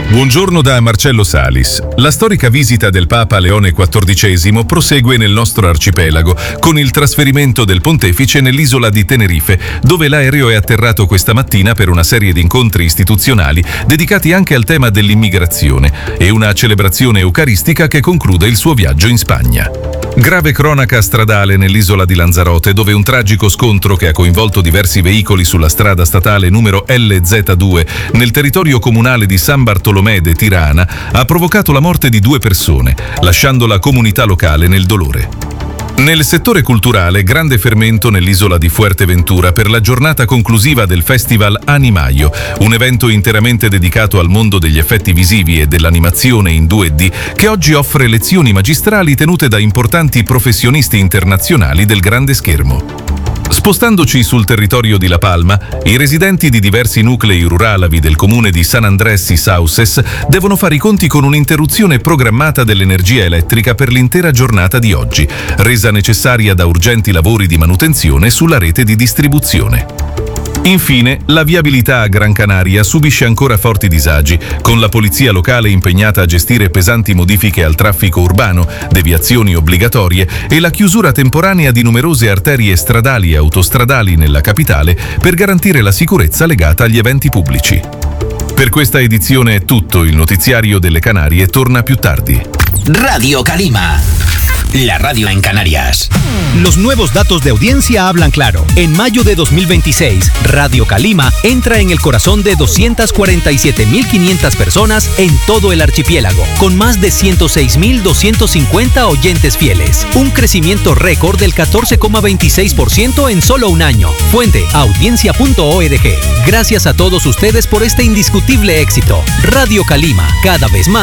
Buongiorno da Marcello Salis. La storica visita del Papa Leone XIV prosegue nel nostro arcipelago con il trasferimento del pontefice nell'isola di Tenerife, dove l'aereo è atterrato questa mattina per una serie di incontri istituzionali dedicati anche al tema dell'immigrazione e una celebrazione eucaristica che conclude il suo viaggio in Spagna. Grave cronaca stradale nell'isola di Lanzarote, dove un tragico scontro che ha coinvolto diversi veicoli sulla strada statale numero LZ2 nel territorio comunale di San Bartolomé de Tirana ha provocato la morte di 2 persone, lasciando la comunità locale nel dolore. Nel settore culturale, grande fermento nell'isola di Fuerteventura per la giornata conclusiva del Festival Animaio, un evento interamente dedicato al mondo degli effetti visivi e dell'animazione in 2D, che oggi offre lezioni magistrali tenute da importanti professionisti internazionali del grande schermo. Spostandoci sul territorio di La Palma, i residenti di diversi nuclei ruralavi del comune di San Andrés y Sauces devono fare i conti con un'interruzione programmata dell'energia elettrica per l'intera giornata di oggi, resa necessaria da urgenti lavori di manutenzione sulla rete di distribuzione. Infine, la viabilità a Gran Canaria subisce ancora forti disagi, con la polizia locale impegnata a gestire pesanti modifiche al traffico urbano, deviazioni obbligatorie e la chiusura temporanea di numerose arterie stradali e autostradali nella capitale per garantire la sicurezza legata agli eventi pubblici. Per questa edizione è tutto, il notiziario delle Canarie torna più tardi. Radio Calima. La radio en Canarias. Los nuevos datos de audiencia hablan claro. En mayo de 2026, Radio Calima entra en el corazón de 247.500 personas en todo el archipiélago, con más de 106.250 oyentes fieles. Un crecimiento récord del 14,26% en solo un año. Fuente: audiencia.org. Gracias a todos ustedes por este indiscutible éxito. Radio Calima, cada vez más